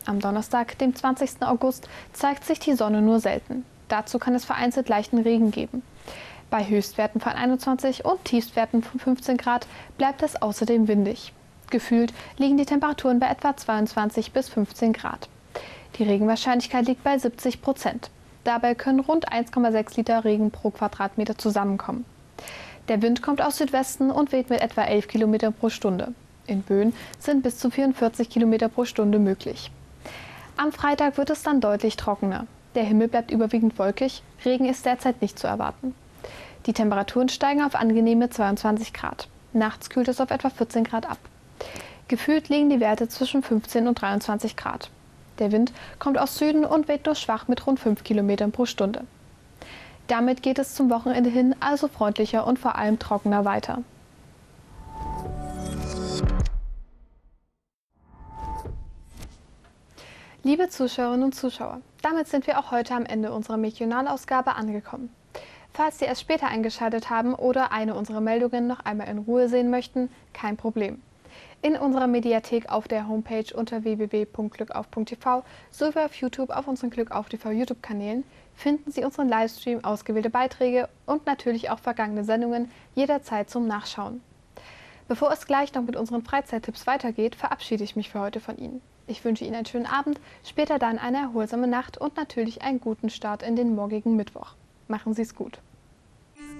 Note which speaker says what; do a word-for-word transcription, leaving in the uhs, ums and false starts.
Speaker 1: Am Donnerstag, dem zwanzigsten August, zeigt sich die Sonne nur selten. Dazu kann es vereinzelt leichten Regen geben. Bei Höchstwerten von einundzwanzig und Tiefstwerten von fünfzehn Grad bleibt es außerdem windig. Gefühlt liegen die Temperaturen bei etwa zweiundzwanzig bis fünfzehn Grad. Die Regenwahrscheinlichkeit liegt bei siebzig Prozent. Dabei können rund eins Komma sechs Liter Regen pro Quadratmeter zusammenkommen. Der Wind kommt aus Südwesten und weht mit etwa elf Kilometern pro Stunde. In Böen sind bis zu vierundvierzig Kilometer pro Stunde möglich. Am Freitag wird es dann deutlich trockener. Der Himmel bleibt überwiegend wolkig, Regen ist derzeit nicht zu erwarten. Die Temperaturen steigen auf angenehme zweiundzwanzig Grad. Nachts kühlt es auf etwa vierzehn Grad ab. Gefühlt liegen die Werte zwischen fünfzehn und dreiundzwanzig Grad. Der Wind kommt aus Süden und weht nur schwach mit rund fünf Kilometern pro Stunde. Damit geht es zum Wochenende hin also freundlicher und vor allem trockener weiter. Liebe Zuschauerinnen und Zuschauer, damit sind wir auch heute am Ende unserer Regionalausgabe angekommen. Falls Sie erst später eingeschaltet haben oder eine unserer Meldungen noch einmal in Ruhe sehen möchten, kein Problem. In unserer Mediathek auf der Homepage unter w w w punkt glückauf punkt t v sowie auf YouTube auf unseren Glückauf T V YouTube-Kanälen finden Sie unseren Livestream, ausgewählte Beiträge und natürlich auch vergangene Sendungen jederzeit zum Nachschauen. Bevor es gleich noch mit unseren Freizeittipps weitergeht, verabschiede ich mich für heute von Ihnen. Ich wünsche Ihnen einen schönen Abend, später dann eine erholsame Nacht und natürlich einen guten Start in den morgigen Mittwoch. Machen Sie es gut.